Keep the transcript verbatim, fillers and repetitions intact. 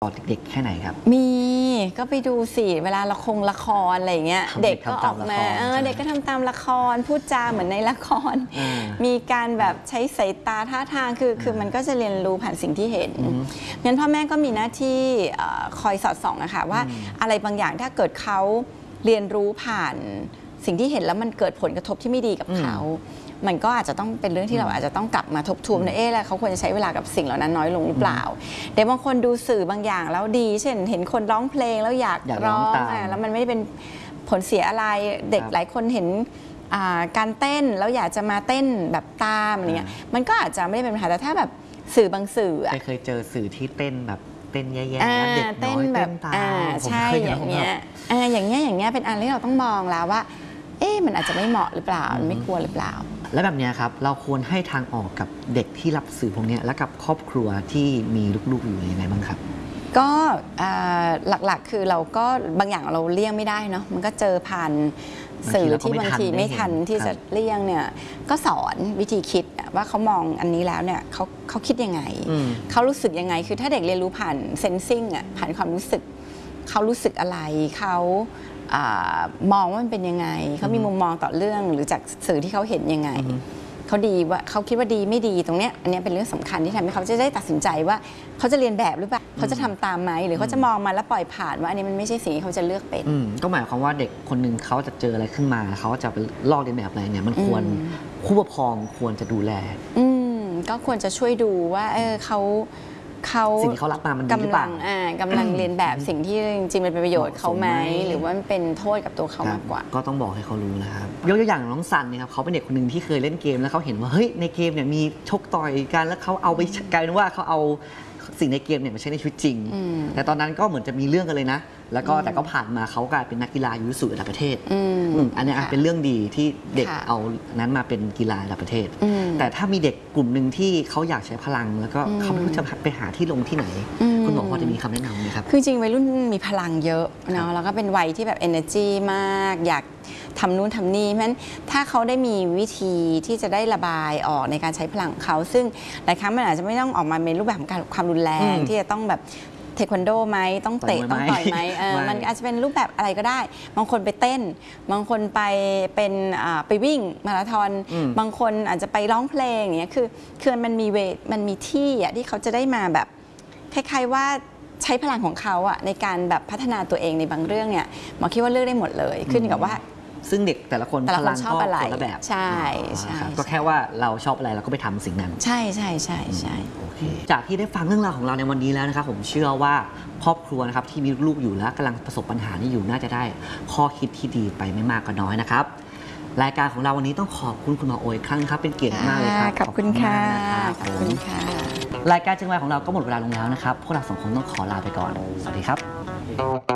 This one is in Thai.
ต่อเด็กๆแค่ไหนครับมีก็ไปดูสิเวลาละครละครอะไรเงี้ยเด็กก็ออกมาเออเด็กก็ทำตามละครพูดจาเหมือนในละครมีการแบบใช้สายตาท่าทางคือคือมันก็จะเรียนรู้ผ่านสิ่งที่เห็นงั้นพ่อแม่ก็มีหน้าที่คอยสอดส่องนะคะว่าอะไรบางอย่างถ้าเกิดเขาเรียนรู้ผ่านสิ่งที่เห็นแล้วมันเกิดผลกระทบที่ไม่ดีกับเขามันก็อาจจะต้องเป็นเรื่องที่เราอาจจะต้องกลับมาทบทวนนะเอ๊ะแล้วเขาควรจะใช้เวลากับสิ่งเหล่านั้นน้อยลงหรือเปล่าเด็กบางคนดูสื่อบางอย่างแล้วดีเช่นเห็นคนร้องเพลงแล้วอยากร้องแล้วมันไม่ได้เป็นผลเสียอะไรเด็กหลายคนเห็นการเต้นแล้วอยากจะมาเต้นแบบตามอะไรเงี้ยมันก็อาจจะไม่ได้เป็นปัญหาแต่ถ้าแบบสื่อบางสื่อเคยเจอสื่อที่เต้นแบบเต้นแย่ๆแล้วเด็กน้อยเต้นตามใช่อย่างเงี้ยอย่างเงี้ยอย่างเงี้ยเป็นอันที่เราต้องมองแล้วว่าเอ๊ะมันอาจจะไม่เหมาะหรือเปล่าไม่ควรหรือเปล่าและแบบนี้ครับเราควรให้ทางออกกับเด็กที่รับสื่อพวกนี้และกับครอบครัวที่มีลูกๆอยู่ยังไงบ้างครับก็หลักๆคือเราก็บางอย่างเราเลี่ยงไม่ได้เนาะมันก็เจอผ่านสื่อที่บางทีไม่ทันที่จะเลี่ยงเนี่ยก็สอนวิธีคิดว่าเขามองอันนี้แล้วเนี่ยเขาเขาคิดยังไงเขารู้สึกยังไงคือถ้าเด็กเรียนรู้ผ่านเซนซิ่งอ่ะผ่านความรู้สึกเขารู้สึกอะไรเขามองว่ามันเป็นยังไงเขามีมุมมองต่อเรื่องหรือจากสื่อที่เขาเห็นยังไงเขาดีว่าเขาคิดว่าดีไม่ดีตรงเนี้ยอันนี้เป็นเรื่องสำคัญที่ทำให้เขาจะได้ตัดสินใจว่าเขาจะเรียนแบบหรือเปล่าเขาจะทำตามไหมหรือเขาจะมองมาแล้วปล่อยผ่านว่าอันนี้มันไม่ใช่สิ่งที่เขาจะเลือกเป็นก็หมายความว่าเด็กคนหนึ่งเขาจะเจออะไรขึ้นมาเขาจะไปลอกเรียนแบบอะไรเนี่ยมันควรผู้ปกครองควรจะดูแลอืมก็ควรจะช่วยดูว่าเออเขาเขาสิ่งที่เขารับมามันดีหรือเปล่ากำลังเรียนแบบสิ่งที่จริงๆมันเป็นประโยชน์เขาไหมหรือว่ามันเป็นโทษกับตัวเขามากกว่าก็ต้องบอกให้เขารู้นะครับยกตัวอย่างน้องซันนะครับเขาเป็นเด็กคนหนึ่งที่เคยเล่นเกมแล้วเขาเห็นว่าเฮ้ยในเกมเนี่ยมีชกต่อยกันแล้วเขาเอาไปกลายเป็นว่าเขาเอาสิ่งในเกมเนี่ยมาใช้ในชีวิตจริงแต่ตอนนั้นก็เหมือนจะมีเรื่องกันเลยนะแล้วก็แต่ก็ผ่านมาเขากลายเป็นนักกีฬายูโดระดับประเทศอันนี้เป็นเรื่องดีที่เด็กเอานั้นมาเป็นกีฬาระดับประเทศแต่ถ้ามีเด็กกลุ่มหนึ่งที่เขาอยากใช้พลังแล้วก็เขาไม่รู้จะไปหาที่ลงที่ไหนคุณหมอพอจะมีคำแนะนำไหมครับคือจริงวัยรุ่นมีพลังเยอะเนาะแล้วก็เป็นวัยที่แบบ energy มากอยากทำนู่นทำนี่เพราะฉะนั้นถ้าเขาได้มีวิธีที่จะได้ระบายออกในการใช้พลังของเขาซึ่งหลายครั้งมันอาจจะไม่ต้องออกมาเป็นรูปแบบของการความรุนแรงที่จะต้องแบบเทควันโดไหมต้องเตะต้องต่อยไหมมันอาจจะเป็นรูปแบบอะไรก็ได้บางคนไปเต้นบางคนไปเป็นไปวิ่งมาราธอนบางคนอาจจะไปร้องเพลงอย่างเงี้ยคือคือมันมีเวทมันมีที่อะที่เขาจะได้มาแบบคล้ายๆว่าใช้พลังของเขาอะในการแบบพัฒนาตัวเองในบางเรื่องเนี่ยหมอคิดว่าเลือกได้หมดเลยขึ้นกับว่าซึ่งเด็กแต่ละคนพลังก็คนละแบบใช่ใช่ก็แค่ว่าเราชอบอะไรเราก็ไปทำสิ่งนั้นใช่ใช่ใช่ใช่โอเคจากที่ได้ฟังเรื่องราวของเราในวันนี้แล้วนะครับผมเชื่อว่าครอบครัวนะครับที่มีลูกอยู่และกำลังประสบปัญหานี้อยู่น่าจะได้ข้อคิดที่ดีไปไม่มากก็น้อยนะครับรายการของเราวันนี้ต้องขอบคุณคุณหมอโออีกครั้งครับเป็นเกียรติมากเลยครับขอบคุณค่ะขอบคุณค่ะรายการจังหวะของเราก็หมดเวลาลงแล้วนะครับพวกเราสองคนต้องขอลาไปก่อนสวัสดีครับ